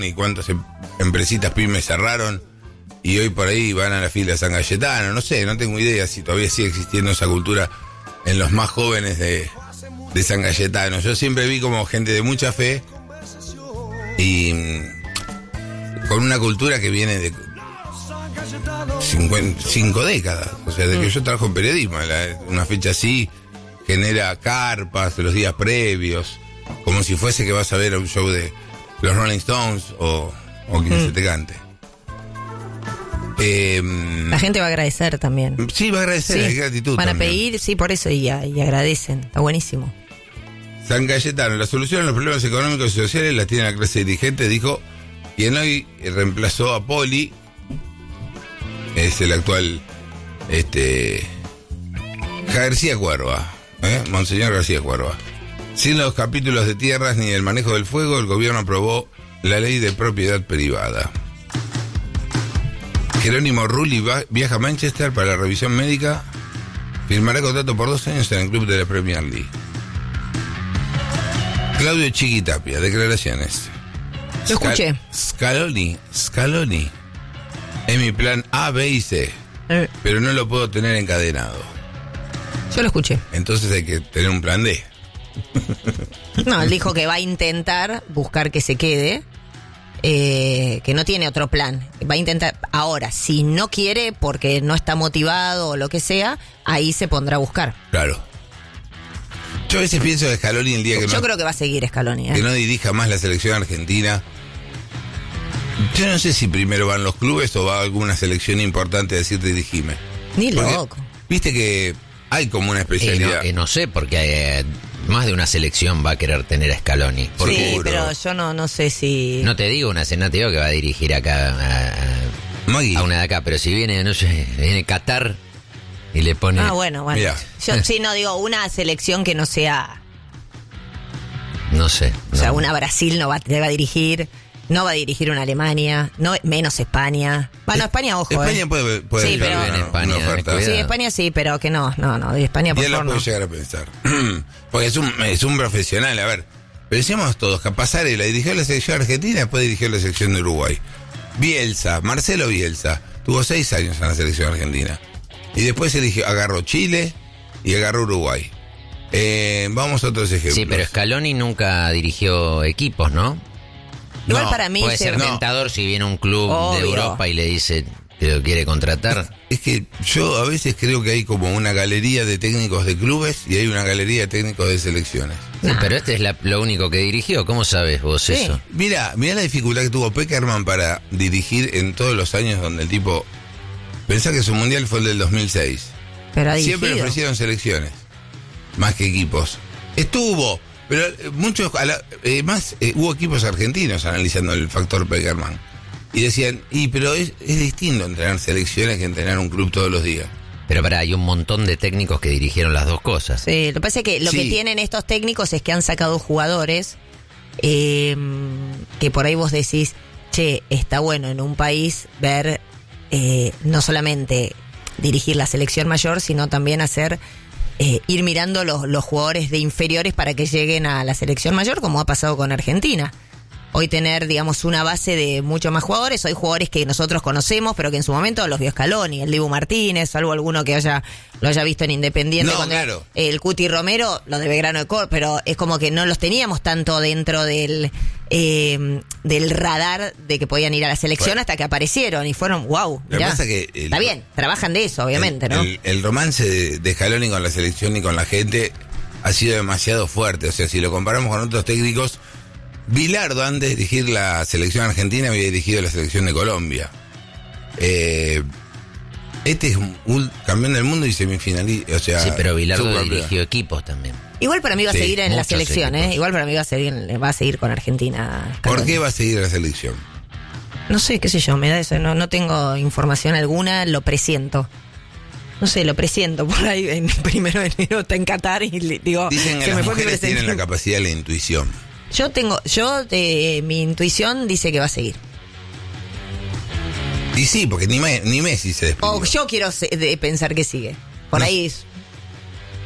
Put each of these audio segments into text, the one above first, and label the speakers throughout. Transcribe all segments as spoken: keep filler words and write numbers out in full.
Speaker 1: y cuántas em- empresitas pymes cerraron y hoy por ahí van a la fila de San Cayetano, no sé, no tengo idea si todavía sigue existiendo esa cultura en los más jóvenes de, de San Cayetano. Yo siempre vi como gente de mucha fe y mm, con una cultura que viene de cincuenta, cinco décadas, o sea, de que yo trabajo en periodismo, la, una fecha así genera carpas los días previos, como si fuese que vas a ver un show de los Rolling Stones o, o quien mm. se te cante. Eh,
Speaker 2: la gente va a agradecer también.
Speaker 1: Sí, va a agradecer,
Speaker 2: sí,
Speaker 1: hay gratitud.
Speaker 2: Van
Speaker 1: también.
Speaker 2: a pedir, sí, por eso, y, y agradecen. Está buenísimo.
Speaker 1: San Cayetano, la solución a los problemas económicos y sociales la tiene la clase dirigente, dijo quien hoy reemplazó a Poli, es el actual este García Cuerva, ¿eh? Monseñor García Cuerva. Sin los capítulos de tierras ni el manejo del fuego, el gobierno aprobó la ley de propiedad privada. Jerónimo Rulli viaja a Manchester para la revisión médica. Firmará contrato por dos años en el club de la Premier League. Claudio Chiquitapia, declaraciones.
Speaker 2: Lo escuché.
Speaker 1: Scaloni, Scaloni. Es mi plan A, B y C.
Speaker 2: Eh.
Speaker 1: Pero no lo puedo tener encadenado.
Speaker 2: Yo lo escuché.
Speaker 1: Entonces hay que tener un plan D.
Speaker 2: No, él dijo que va a intentar buscar que se quede. Eh, que no tiene otro plan. Va a intentar. Ahora, si no quiere porque no está motivado o lo que sea, ahí se pondrá a buscar.
Speaker 1: Claro. Yo a veces pienso de Scaloni el día que
Speaker 2: Yo
Speaker 1: no,
Speaker 2: creo que va a seguir Scaloni, ¿eh?
Speaker 1: que no dirija más la selección argentina. Yo no sé si primero van los clubes o va alguna selección importante a decir dirigime.
Speaker 2: Ni
Speaker 1: Porque,
Speaker 2: loco.
Speaker 1: Viste que hay como una
Speaker 3: Eh,
Speaker 1: especialidad.
Speaker 3: no, eh, no sé, porque eh, más de una selección va a querer tener a Scaloni. Porque
Speaker 2: Sí,
Speaker 1: seguro.
Speaker 2: pero yo no, no sé si...
Speaker 3: no te digo una no te digo que va a dirigir acá a,
Speaker 1: Magui.
Speaker 3: a una de acá, pero si viene, no sé, viene Qatar y le pone.
Speaker 2: Ah, bueno, bueno.
Speaker 1: Mirá.
Speaker 2: Yo sí, no digo una selección que no sea...
Speaker 3: No sé.
Speaker 2: O sea,
Speaker 3: no.
Speaker 2: una Brasil no va, te va a dirigir, no va a dirigir una Alemania, no menos España. Bueno, España, ojo,
Speaker 1: España
Speaker 2: eh.
Speaker 1: puede, puede
Speaker 2: Sí,
Speaker 1: ser
Speaker 2: pero-
Speaker 1: una,
Speaker 3: En España,
Speaker 1: una oferta.
Speaker 3: cuidado.
Speaker 2: Sí, España sí, pero que no, no, no, de España
Speaker 1: Y
Speaker 2: por
Speaker 1: él la
Speaker 2: favor
Speaker 1: puede
Speaker 2: no.
Speaker 1: llegar a pensar. Porque es un, es un profesional. A ver, pensemos todos, Capazari la dirigió la selección argentina, después dirigió la selección de Uruguay. Bielsa, Marcelo Bielsa, tuvo seis años en la selección argentina. Y después eligió, agarró Chile y agarró Uruguay. Eh, vamos a otros ejemplos.
Speaker 3: Sí, pero Scaloni nunca dirigió equipos, ¿no?
Speaker 2: Igual
Speaker 1: No,
Speaker 2: para mí
Speaker 3: Puede
Speaker 2: se-
Speaker 3: ser
Speaker 1: no.
Speaker 3: tentador si viene un club
Speaker 2: Obvio.
Speaker 3: de Europa y le dice que lo quiere contratar.
Speaker 1: Es que yo a veces creo que hay como una galería de técnicos de clubes y hay una galería de técnicos de selecciones.
Speaker 3: Sí,
Speaker 2: Nah.
Speaker 3: pero este es la- lo único que dirigió. ¿Cómo sabes vos
Speaker 2: Sí.
Speaker 3: eso?
Speaker 1: Mira, mira la dificultad que tuvo Peckerman para dirigir en todos los años donde el tipo... Pensá que su mundial fue el del dos mil seis.
Speaker 2: pero ha
Speaker 1: Siempre le
Speaker 2: dirigido.
Speaker 1: ofrecieron selecciones, más que equipos. Estuvo, pero eh, muchos, a la- eh, más eh, hubo equipos argentinos analizando el factor Peckerman. Y decían, y pero es, es distinto entrenar selecciones que entrenar un club todos los días.
Speaker 3: Pero pará, hay un montón de técnicos que dirigieron las dos cosas.
Speaker 2: Sí, lo que pasa es que lo
Speaker 1: Sí.
Speaker 2: que tienen estos técnicos es que han sacado jugadores eh, que por ahí vos decís, che, está bueno en un país ver eh, no solamente dirigir la selección mayor, sino también hacer eh, ir mirando los, los jugadores de inferiores para que lleguen a la selección mayor, como ha pasado con Argentina. Hoy tener, digamos, una base de muchos más jugadores, hoy jugadores que nosotros conocemos, pero que en su momento los vio Scaloni, el Dibu Martínez, salvo alguno que haya lo haya visto en Independiente.
Speaker 1: No,
Speaker 2: cuando
Speaker 1: claro.
Speaker 2: El Cuti Romero, lo de Belgrano de Córdoba, pero es como que no los teníamos tanto dentro del eh, del radar de que podían ir a la selección
Speaker 1: Bueno.
Speaker 2: hasta que aparecieron y fueron, wow,
Speaker 1: Lo que pasa que el-
Speaker 2: está bien, trabajan de eso, obviamente,
Speaker 1: el,
Speaker 2: ¿no?
Speaker 1: El, el romance de, de Scaloni con la selección y con la gente ha sido demasiado fuerte. O sea, si lo comparamos con otros técnicos, Bilardo antes de dirigir la selección argentina había dirigido la selección de Colombia. Eh, este es un, un campeón del mundo y semifinalista. O sea,
Speaker 3: Sí, pero Bilardo
Speaker 1: supercampeón.
Speaker 3: dirigió equipos también.
Speaker 2: Igual para mí va a
Speaker 1: Sí,
Speaker 2: seguir en la
Speaker 3: muchos
Speaker 2: selección,
Speaker 3: equipos.
Speaker 2: ¿eh? Igual para mí va a seguir, va a seguir con Argentina.
Speaker 1: ¿Por
Speaker 2: Scaloni.
Speaker 1: qué va a seguir la selección?
Speaker 2: No sé, qué sé yo, me da eso, no, no tengo información alguna, lo presiento. No sé, lo presiento, por ahí en primero de enero está en Qatar y le- digo,
Speaker 1: Dicen que
Speaker 2: se
Speaker 1: las
Speaker 2: me fue mi
Speaker 1: mujeres tienen la
Speaker 2: presentimiento.
Speaker 1: capacidad de la intuición.
Speaker 2: Yo tengo, yo, eh, mi intuición dice que va a seguir.
Speaker 1: Y sí, porque ni, Me- ni Messi se despidió.
Speaker 2: O yo quiero se- de pensar que sigue. Por
Speaker 1: No.
Speaker 2: ahí es-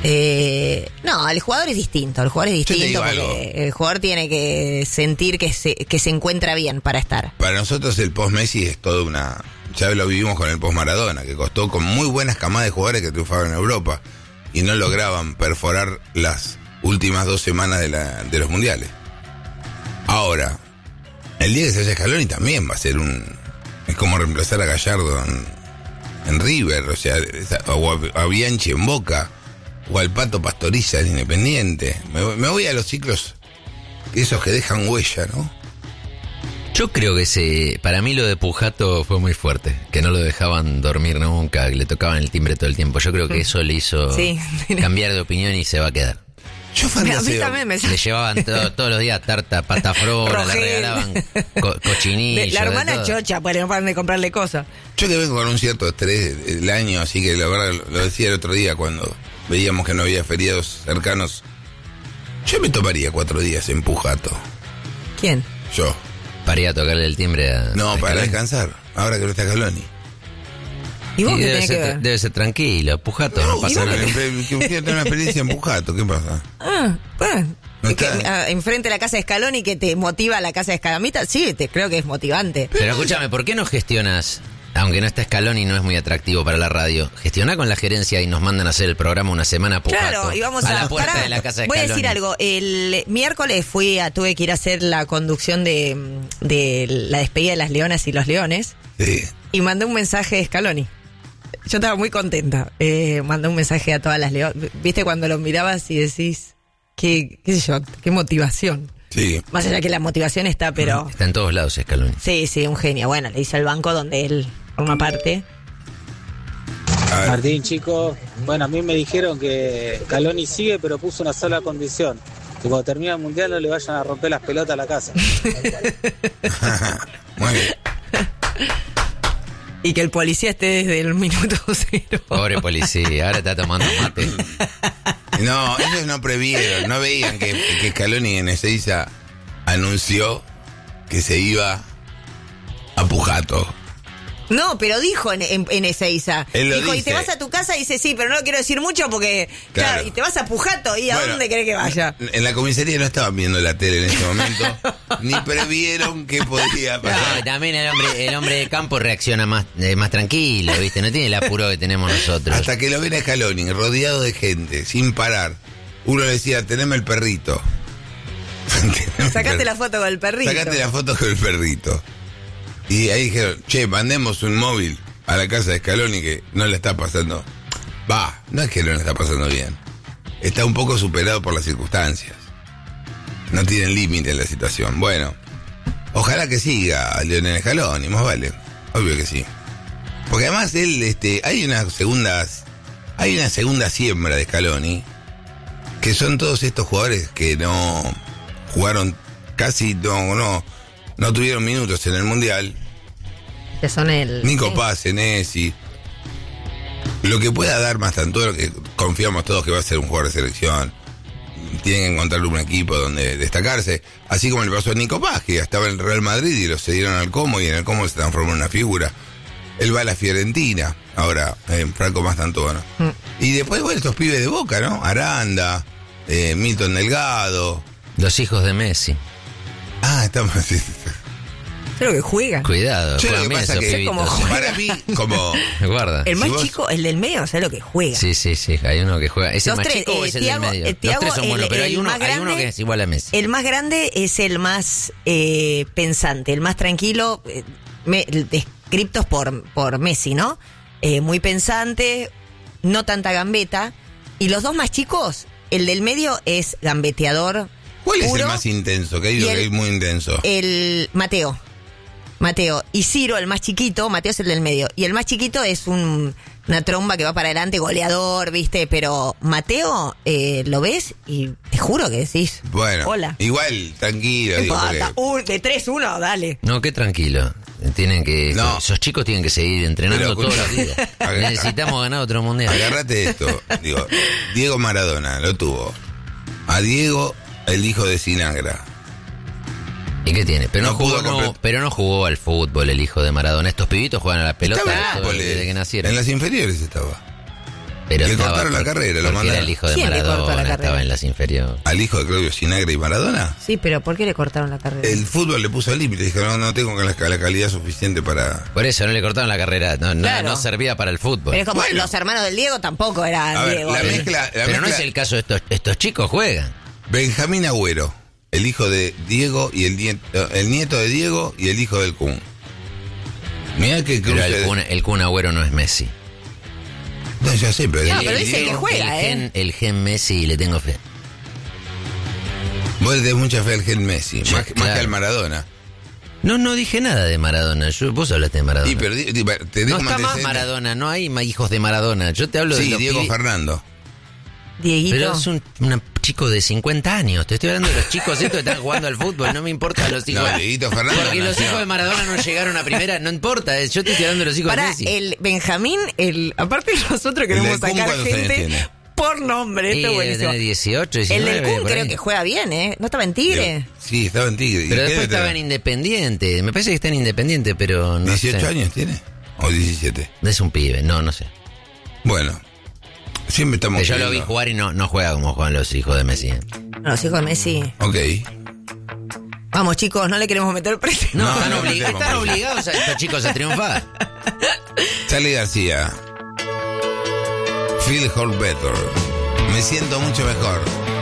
Speaker 2: Eh, no, el jugador es distinto, el jugador es
Speaker 1: Yo te
Speaker 2: distinto
Speaker 1: digo
Speaker 2: porque
Speaker 1: algo.
Speaker 2: el jugador tiene que sentir que se, que se encuentra bien para estar.
Speaker 1: Para nosotros el post-Messi es toda una... Ya lo vivimos con el post-Maradona, que costó con muy buenas camadas de jugadores que triunfaban en Europa y no lograban perforar las últimas dos semanas de, la, de los mundiales. Ahora, el día que se vaya Scaloni también va a ser un... Es como reemplazar a Gallardo en, en River, o sea, o a, a Bianchi en Boca, o al Pato Pastoriza en Independiente. Me, voy- me voy a los ciclos esos que dejan huella, ¿no?
Speaker 3: Yo creo que ese, para mí lo de Pujato fue muy fuerte, que no lo dejaban dormir nunca, que le tocaban el timbre todo el tiempo. Yo creo que eso le hizo
Speaker 2: Sí.
Speaker 3: cambiar de opinión y se va a quedar.
Speaker 1: Yo
Speaker 2: A mí
Speaker 1: fantaseo.
Speaker 2: también me
Speaker 3: Le llevaban todo- todos los días tarta, pasta frola, le
Speaker 2: Rogel.
Speaker 3: regalaban co- cochinillo.
Speaker 2: La
Speaker 3: de
Speaker 2: hermana
Speaker 3: todo.
Speaker 2: chocha, para no paran de comprarle cosas.
Speaker 1: Yo que vengo con un cierto estrés del año, así que la verdad lo decía el otro día cuando veíamos que no había feriados cercanos. Yo me tomaría cuatro días en Pujato.
Speaker 2: ¿Quién?
Speaker 1: Yo.
Speaker 3: Para ir a tocarle el timbre a...
Speaker 1: No,
Speaker 3: a
Speaker 1: para
Speaker 3: Scaloni.
Speaker 1: descansar. Ahora que no está Scaloni.
Speaker 2: ¿Y vos
Speaker 3: Y
Speaker 2: qué
Speaker 3: debe,
Speaker 2: tenés que
Speaker 3: ser,
Speaker 2: ver?
Speaker 3: debe ser tranquilo, Pujato, no,
Speaker 1: y
Speaker 3: pasa
Speaker 1: bueno,
Speaker 3: nada.
Speaker 1: que quiero tener una experiencia en Pujato. ¿Qué pasa?
Speaker 2: Ah, bueno.
Speaker 1: No
Speaker 2: Es que,
Speaker 1: está.
Speaker 2: ah, enfrente de la casa de Scaloni que te motiva la casa de Escalamita, sí, te creo que es motivante.
Speaker 3: Pero escúchame, ¿por qué no gestionas, aunque no está Scaloni, no es muy atractivo para la radio, gestiona con la gerencia y nos mandan a hacer el programa una semana a Pujato?
Speaker 2: Claro, y vamos a,
Speaker 3: la puerta
Speaker 2: pará,
Speaker 3: de la casa de
Speaker 2: voy a
Speaker 3: Scaloni.
Speaker 2: decir algo. El miércoles fui a, tuve que ir a hacer la conducción de, de la despedida de las leonas y los leones
Speaker 1: Sí.
Speaker 2: y mandé un mensaje de Scaloni. Yo estaba muy contenta. Eh, mandé un mensaje a todas las leonas. ¿Viste cuando los mirabas y decís, qué, qué sé yo, qué motivación?
Speaker 1: Sí.
Speaker 2: Más allá que la motivación está, pero...
Speaker 3: Está en todos lados Scaloni.
Speaker 2: Sí, sí, un genio. Bueno, le hice el banco donde él forma parte.
Speaker 1: A ver.
Speaker 4: Martín, chicos, bueno, a mí me dijeron que Scaloni sigue, pero puso una sola condición, que cuando termine el Mundial no le vayan a romper las pelotas a la casa.
Speaker 1: Muy bien.
Speaker 2: Y que el policía esté desde el minuto cero.
Speaker 3: Pobre policía, ahora está tomando mate.
Speaker 1: No, ellos no previeron, no veían que, que Scaloni en Ezeiza anunció que se iba a Pujato.
Speaker 2: No, pero dijo en, en, en Ezeiza.
Speaker 1: Él lo
Speaker 2: Dijo, y
Speaker 1: dice.
Speaker 2: te vas a tu casa y dice, sí, pero no lo quiero decir mucho porque, claro,
Speaker 1: Claro.
Speaker 2: y te vas a Pujato. ¿Y a
Speaker 1: Bueno,
Speaker 2: dónde querés que vaya?
Speaker 1: En la comisaría no estaban viendo la tele en ese momento, ni previeron que podía
Speaker 3: No,
Speaker 1: pasar.
Speaker 3: también el hombre, el hombre de campo reacciona más, eh, más tranquilo, ¿viste? No tiene el apuro que tenemos nosotros.
Speaker 1: Hasta que lo ven a Scaloni, rodeado de gente, sin parar. Uno le decía, teneme el perrito.
Speaker 2: Sacate la foto con el perrito.
Speaker 1: Sacate la foto con el perrito. Y ahí dijeron, che, mandemos un móvil a la casa de Scaloni que no le está pasando. Va, no es que no le está pasando bien. Está un poco superado por las circunstancias. No tienen límite en la situación. Bueno, ojalá que siga Lionel Scaloni, más vale. Obvio que sí. Porque además él, este, hay unas segundas, hay una segunda siembra de Scaloni, que son todos estos jugadores que no jugaron casi, no, no, no tuvieron minutos en el Mundial.
Speaker 2: Que son el...
Speaker 1: Nico
Speaker 2: sí.
Speaker 1: Paz, Senesi. Lo que pueda dar más tanto, lo que confiamos todos que va a ser un jugador de selección. Tienen que encontrar un equipo donde destacarse. Así como le pasó a Nico Paz, que estaba en el Real Madrid y lo cedieron al Como y en el Como se transformó en una figura. Él va a la Fiorentina, ahora, eh, Franco Mastantuono.
Speaker 2: Mm.
Speaker 1: Y después, bueno, estos pibes de Boca, ¿no? Aranda, eh, Milton Delgado.
Speaker 3: Los hijos de Messi.
Speaker 1: Ah, estamos...
Speaker 2: Creo que juega.
Speaker 3: Cuidado,
Speaker 1: Yo lo
Speaker 3: juegan
Speaker 1: que
Speaker 3: bien
Speaker 1: pasa
Speaker 3: esos
Speaker 1: que,
Speaker 2: Sé cómo
Speaker 3: pibitos.
Speaker 2: juega.
Speaker 1: para mí, como...
Speaker 3: Guarda.
Speaker 2: El más
Speaker 1: Si vos-
Speaker 2: chico, el del medio, ¿sabes lo que juega?
Speaker 3: Sí, sí, sí, hay uno que juega. ¿Es el
Speaker 2: Los
Speaker 3: más
Speaker 2: tres,
Speaker 3: chico o
Speaker 2: eh,
Speaker 3: es el
Speaker 2: Thiago-
Speaker 3: del medio?
Speaker 2: eh, Thiago,
Speaker 3: Los tres son
Speaker 2: el-
Speaker 3: buenos, pero hay
Speaker 2: el
Speaker 3: uno,
Speaker 2: más
Speaker 3: hay uno
Speaker 2: grande-
Speaker 3: que es igual a Messi.
Speaker 2: El más grande es el más eh, pensante, el más tranquilo, eh, me- descriptos por, por Messi, ¿no? Eh, muy pensante, no tanta gambeta. Y los dos más chicos, el del medio es gambeteador.
Speaker 1: ¿Cuál es
Speaker 2: puro,
Speaker 1: el más intenso? Que hay
Speaker 2: y
Speaker 1: uno
Speaker 2: el-
Speaker 1: que es muy intenso.
Speaker 2: El Mateo. Mateo. Y Ciro, el más chiquito, Mateo es el del medio. Y el más chiquito es un, una tromba que va para adelante, goleador, ¿viste? Pero Mateo, eh, lo ves y te juro que decís.
Speaker 1: Bueno,
Speaker 2: Hola.
Speaker 1: igual, tranquilo.
Speaker 2: No
Speaker 1: digo,
Speaker 2: importa,
Speaker 1: porque-
Speaker 2: un- de tres uno, dale.
Speaker 3: No, qué tranquilo. Tienen que.
Speaker 1: No.
Speaker 3: Esos chicos tienen que seguir entrenando
Speaker 1: Pero,
Speaker 3: todos los
Speaker 1: escucha,
Speaker 3: días.
Speaker 1: agarra-
Speaker 3: Necesitamos ganar otro mundial.
Speaker 1: Agarrate esto. Digo, Diego Maradona lo tuvo. A Diego, el hijo de Sinagra.
Speaker 3: ¿Y qué tiene? Pero no,
Speaker 1: No
Speaker 3: jugó,
Speaker 1: pudo
Speaker 3: no,
Speaker 1: complet-
Speaker 3: pero no jugó al fútbol el hijo de Maradona. Estos pibitos juegan a la pelota
Speaker 1: Estaba en
Speaker 3: todo-
Speaker 1: Nápoles,
Speaker 3: desde que nacieron.
Speaker 1: En las inferiores estaba.
Speaker 3: Pero
Speaker 1: le
Speaker 3: estaba
Speaker 1: cortaron la
Speaker 3: por-
Speaker 1: carrera, lo
Speaker 3: porque
Speaker 1: mandaron.
Speaker 3: era el hijo de
Speaker 2: ¿Quién le cortó la
Speaker 3: Maradona,
Speaker 2: carrera?
Speaker 3: estaba en las inferiores.
Speaker 1: Al hijo de Claudio Sinagre y Maradona.
Speaker 2: Sí, pero ¿por qué le cortaron la carrera?
Speaker 1: El fútbol le puso el límite. Dijo, no, no tengo la, la calidad suficiente para...
Speaker 3: Por eso no le cortaron la carrera, no, no,
Speaker 2: Claro.
Speaker 3: no servía para el fútbol.
Speaker 2: Pero es como
Speaker 1: Bueno.
Speaker 2: los hermanos del Diego tampoco eran
Speaker 1: A ver,
Speaker 2: Diego.
Speaker 1: la
Speaker 2: ¿eh?
Speaker 1: mezcla... La
Speaker 3: Pero no
Speaker 1: mezcla-
Speaker 3: es el caso de estos, estos chicos juegan.
Speaker 1: Benjamín Agüero, el hijo de Diego y el nieto, el nieto de Diego y el hijo del Kun. Mirá que
Speaker 3: Pero
Speaker 1: cruce
Speaker 3: el
Speaker 1: de-
Speaker 3: Kun, el Kun Agüero no es Messi.
Speaker 1: No, ya sé, pero...
Speaker 2: No,
Speaker 1: el-
Speaker 2: pero
Speaker 1: el
Speaker 2: dice
Speaker 1: Diego-
Speaker 2: que juega,
Speaker 3: el,
Speaker 2: ¿eh?
Speaker 3: gen, el gen Messi le tengo fe.
Speaker 1: Vos le tenés mucha fe al gen Messi,
Speaker 3: Sí,
Speaker 1: más, más
Speaker 3: claro.
Speaker 1: que al Maradona.
Speaker 3: No, no dije nada de Maradona. Yo, vos hablaste de Maradona.
Speaker 1: Y pero, di- di- te
Speaker 3: no
Speaker 1: dejo
Speaker 3: está más
Speaker 1: antecedentes.
Speaker 3: Maradona, no hay más hijos de Maradona. Yo te hablo de
Speaker 1: Sí,
Speaker 3: los
Speaker 1: Diego
Speaker 3: pibes-
Speaker 1: Fernando.
Speaker 2: Dieguito.
Speaker 3: Pero es un, un chico de cincuenta años. Te estoy hablando de los chicos estos que están jugando al fútbol. No me importa los hijos.
Speaker 1: No, Dieguito Fernando
Speaker 3: Porque los
Speaker 1: nació.
Speaker 3: hijos de Maradona no llegaron a primera. No importa. eh, Yo te estoy hablando de los hijos de
Speaker 2: Para
Speaker 3: Messi.
Speaker 2: el Benjamín, el aparte nosotros queremos
Speaker 1: del Kun,
Speaker 2: sacar
Speaker 1: ¿cuántos años
Speaker 2: gente
Speaker 1: tiene?
Speaker 2: por nombre.
Speaker 3: Y
Speaker 2: Esto es
Speaker 3: debe
Speaker 2: buenísimo.
Speaker 3: tener dieciocho,
Speaker 2: El
Speaker 3: diecinueve.
Speaker 2: del Kun
Speaker 3: por
Speaker 2: creo
Speaker 3: ahí.
Speaker 2: que juega bien, ¿eh? ¿No estaba en Tigre?
Speaker 1: Sí, estaba en Tigre. ¿Y
Speaker 3: Pero
Speaker 1: qué
Speaker 3: después
Speaker 1: debe
Speaker 3: estaba en
Speaker 1: tener?
Speaker 3: Independiente. Me parece que está en Independiente, pero no
Speaker 1: ¿dieciocho
Speaker 3: sé.
Speaker 1: años tiene? ¿O diecisiete?
Speaker 3: Es un pibe. No, no sé.
Speaker 1: Bueno, siempre estamos...
Speaker 3: Yo lo vi
Speaker 1: queriendo-
Speaker 3: jugar y no, no juega como juegan los hijos de Messi. eh.
Speaker 2: No, los hijos de Messi.
Speaker 1: Ok.
Speaker 2: Vamos, chicos, no le queremos meter presión.
Speaker 3: No,
Speaker 1: No,
Speaker 3: están,
Speaker 1: no
Speaker 3: obli-
Speaker 1: metemos
Speaker 3: están
Speaker 1: presión.
Speaker 3: obligados a estos chicos a triunfar.
Speaker 1: Charlie García. Feel Whole Better. Me siento mucho mejor.